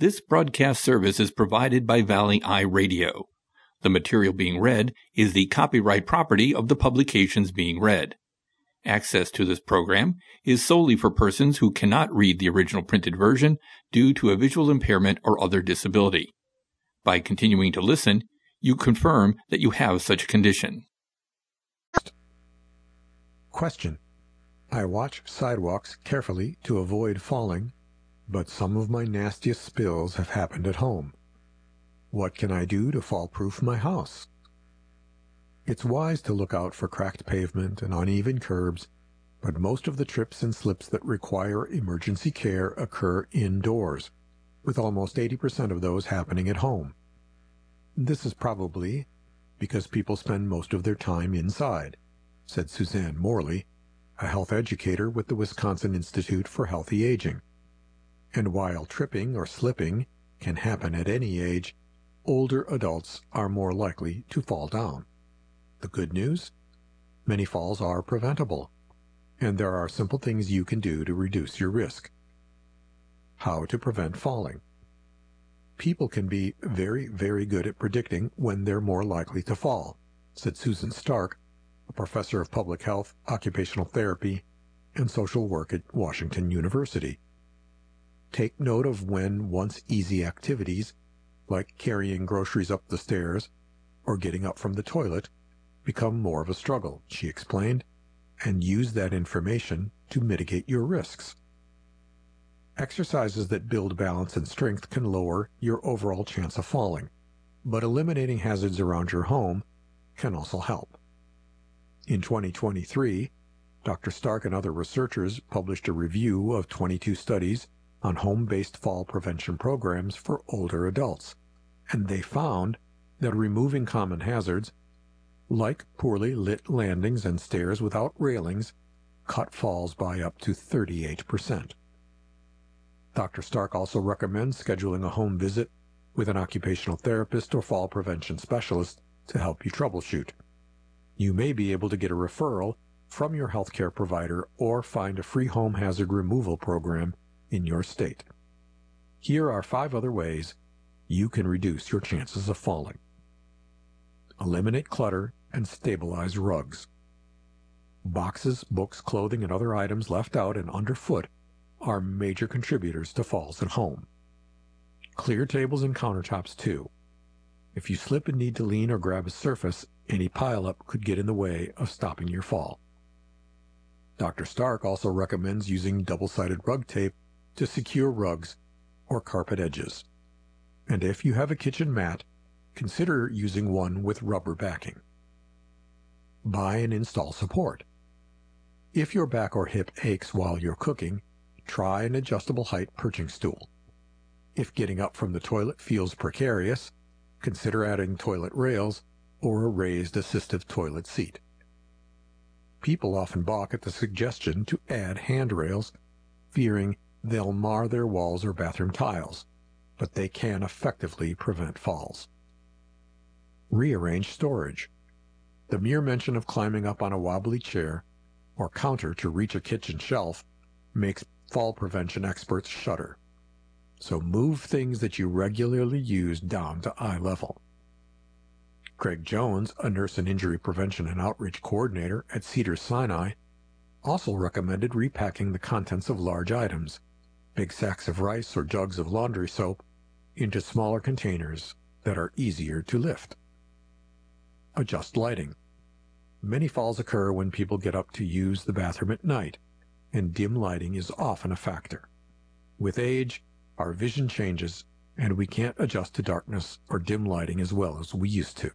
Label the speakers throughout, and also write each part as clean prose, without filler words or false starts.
Speaker 1: This broadcast service is provided by Valley Eye Radio. The material being read is the copyright property of the publications being read. Access to this program is solely for persons who cannot read the original printed version due to a visual impairment or other disability. By continuing to listen, you confirm that you have such a condition.
Speaker 2: Question. I watch sidewalks carefully to avoid falling, but some of my nastiest spills have happened at home. What can I do to fall-proof my house? It's wise to look out for cracked pavement and uneven curbs, but most of the trips and slips that require emergency care occur indoors, with almost 80% of those happening at home. This is probably because people spend most of their time inside, said Suzanne Morley, a health educator with the Wisconsin Institute for Healthy Aging. And while tripping or slipping can happen at any age, older adults are more likely to fall down. The good news? Many falls are preventable, and there are simple things you can do to reduce your risk. How to prevent falling. People can be very, very good at predicting when they're more likely to fall, said Susan Stark, a professor of public health, occupational therapy, and social work at Washington University. Take note of when once easy activities, like carrying groceries up the stairs or getting up from the toilet, become more of a struggle, she explained, and use that information to mitigate your risks. Exercises that build balance and strength can lower your overall chance of falling, but eliminating hazards around your home can also help. In 2023, Dr. Stark and other researchers published a review of 22 studies on home-based fall prevention programs for older adults, and they found that removing common hazards, like poorly lit landings and stairs without railings, cut falls by up to 38%. Dr. Stark also recommends scheduling a home visit with an occupational therapist or fall prevention specialist to help you troubleshoot. You may be able to get a referral from your healthcare provider or find a free home hazard removal program in your state. Here are 5 other ways you can reduce your chances of falling. Eliminate clutter and stabilize rugs. Boxes, books, clothing, and other items left out and underfoot are major contributors to falls at home. Clear tables and countertops too. If you slip and need to lean or grab a surface, any pileup could get in the way of stopping your fall. Dr. Stark also recommends using double-sided rug tape to secure rugs or carpet edges. And if you have a kitchen mat, consider using one with rubber backing. Buy and install support. If your back or hip aches while you're cooking, try an adjustable height perching stool. If getting up from the toilet feels precarious, consider adding toilet rails or a raised assistive toilet seat. People often balk at the suggestion to add handrails, fearing they'll mar their walls or bathroom tiles, but they can effectively prevent falls. Rearrange storage. The mere mention of climbing up on a wobbly chair or counter to reach a kitchen shelf makes fall prevention experts shudder. So move things that you regularly use down to eye level. Craig Jones, a nurse and injury prevention and outreach coordinator at Cedars-Sinai, also recommended repacking the contents of large items, big sacks of rice or jugs of laundry soap, into smaller containers that are easier to lift. Adjust lighting. Many falls occur when people get up to use the bathroom at night, and dim lighting is often a factor. With age, our vision changes, and we can't adjust to darkness or dim lighting as well as we used to.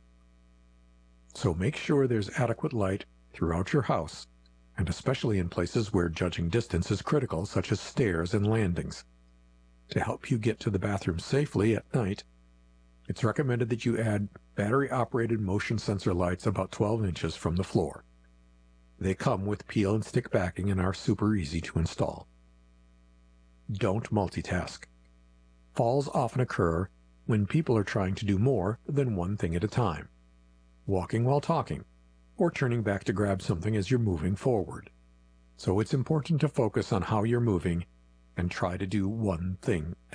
Speaker 2: So make sure there's adequate light throughout your house, and especially in places where judging distance is critical, such as stairs and landings. To help you get to the bathroom safely at night, it's recommended that you add battery-operated motion sensor lights about 12 inches from the floor. They come with peel and stick backing and are super easy to install. Don't multitask. Falls often occur when people are trying to do more than one thing at a time, walking while talking, or turning back to grab something as you're moving forward. So it's important to focus on how you're moving and try to do one thing